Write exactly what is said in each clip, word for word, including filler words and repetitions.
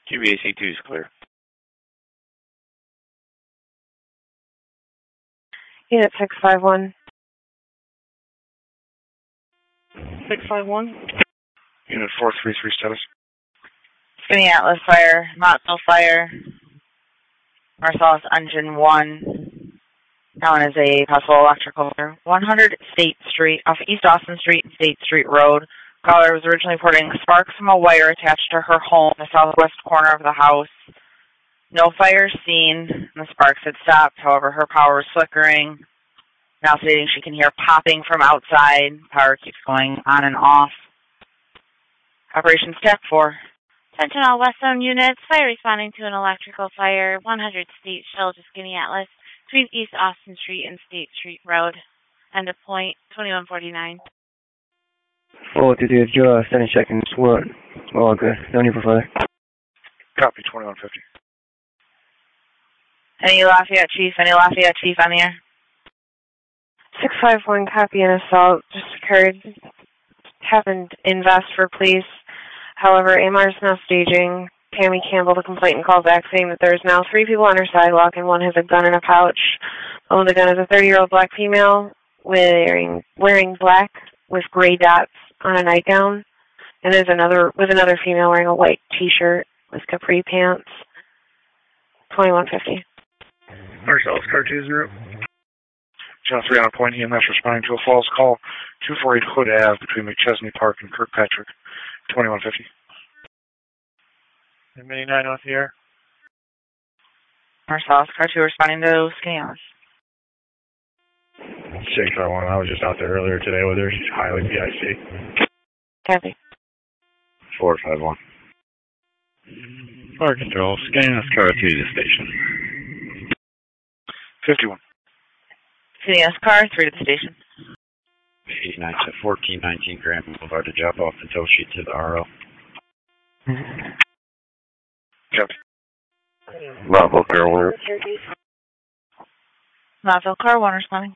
Q B A C two is clear. Unit six five one. six five one. Unit four three three status. Skinny Atlas fire, Mottville fire, Marcellus engine one, known as a possible electrical fire. one hundred State Street, off East Austin Street and State Street Road. Caller was originally reporting sparks from a wire attached to her home in the southwest corner of the house. No fire seen, and the sparks had stopped. However, her power was flickering. Now stating she can hear popping from outside. Power keeps going on and off. Operation Step four. Sentinel West Zone units, fire responding to an electrical fire, one hundred State Shell to Skinny Atlas, between East Austin Street and State Street Road. End of point, twenty-one forty-nine. Oh, to do uh, seven seconds. What? Oh, good. No need for further. Copy, twenty-one fifty. Any Lafayette Chief? Any Lafayette Chief on the air? six five one, copy, an assault just occurred. Happened in Vesper, please. However, A M R is now staging. Tammy Campbell, the complainant, called back saying that there is now three people on her sidewalk and one has a gun in a pouch. Oh, the gun is a thirty-year-old black female wearing wearing black with gray dots on a nightgown, and there's another with another female wearing a white T-shirt with capri pants. twenty-one fifty. Marcellus, car two zero. Channel three on point, E M S responding to a false call, two forty-eight Hood Avenue between McChesney Park and Kirkpatrick, twenty-one fifty. And Mini nine off the air. Marcellus, car two responding to Skinny Atlas. six five one, I was just out there earlier today with her. She's highly P I C. Copy. four five one. Fire control, Skinny Atlas, car two to the station. fifty-one. Skinny Atlas, car three to the station. eighty-nine to fourteen nineteen Grand Boulevard to drop off the tow sheet to the R O. Copy. Mottville, car one. Mottville, car one responding.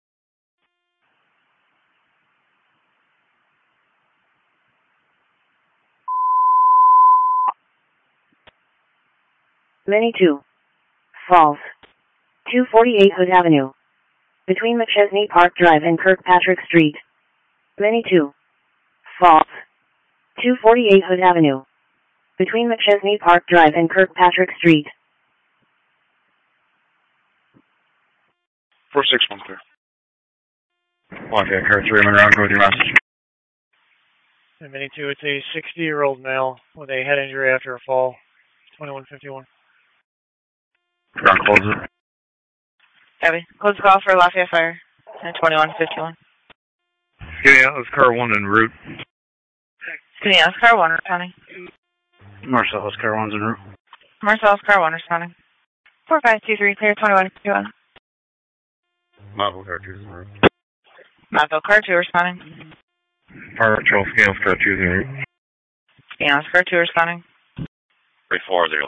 Mini two. Falls. two forty-eight Hood Avenue. Between McChesney Park Drive and Kirkpatrick Street. Mini two. Falls. two forty-eight Hood Avenue. Between McChesney Park Drive and Kirkpatrick Street. four six one clear. Lafayette, car three, I'm around with your message. And Mini two, it's a sixty-year-old male with a head injury after a fall. twenty-one fifty-one. Ground close it. Copy. Close the call for Lafayette Fire. And twenty-one fifty-one. Skinny Atlas, car one en route. Skinny Atlas, car one responding. Marcellus, car one's en route. Marcellus, car one responding. four five two three, clear, twenty-one fifty-one. Mottville, car two en route. Mottville, car two responding. Fire control, Skinny Atlas, car two en route. Skinny Atlas, car two responding. three four zero.